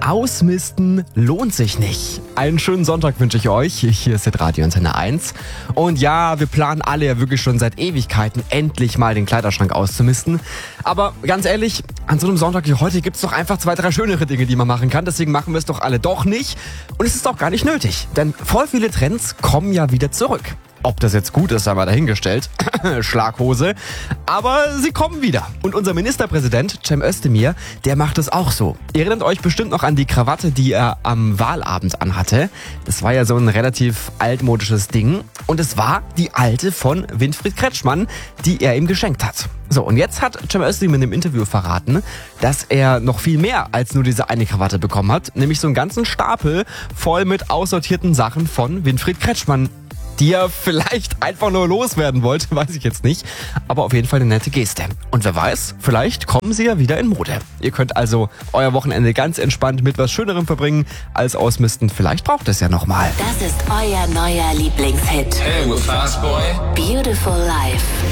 Ausmisten lohnt sich nicht. Einen schönen Sonntag wünsche ich euch. Hier ist das Radio Antenne 1. Und ja, wir planen alle ja wirklich schon seit Ewigkeiten, endlich mal den Kleiderschrank auszumisten. Aber ganz ehrlich, an so einem Sonntag wie heute gibt es doch einfach 2, 3 schönere Dinge, die man machen kann. Deswegen machen wir es doch alle doch nicht. Und es ist auch gar nicht nötig. Denn voll viele Trends kommen ja wieder zurück. Ob das jetzt gut ist, sei mal dahingestellt. Schlaghose. Aber sie kommen wieder. Und unser Ministerpräsident, Cem Özdemir, der macht es auch so. Ihr erinnert euch bestimmt noch an die Krawatte, die er am Wahlabend anhatte. Das war ja so ein relativ altmodisches Ding. Und es war die alte von Winfried Kretschmann, die er ihm geschenkt hat. So, und jetzt hat Cem Özdemir in dem Interview verraten, dass er noch viel mehr als nur diese eine Krawatte bekommen hat. Nämlich so einen ganzen Stapel voll mit aussortierten Sachen von Winfried Kretschmann, die er vielleicht einfach nur loswerden wollte, weiß ich jetzt nicht. Aber auf jeden Fall eine nette Geste. Und wer weiß, vielleicht kommen sie ja wieder in Mode. Ihr könnt also euer Wochenende ganz entspannt mit was Schönerem verbringen als ausmisten. Vielleicht braucht es ja nochmal. Das ist euer neuer Lieblingshit. Hey, we're Fast Boy. Beautiful Life.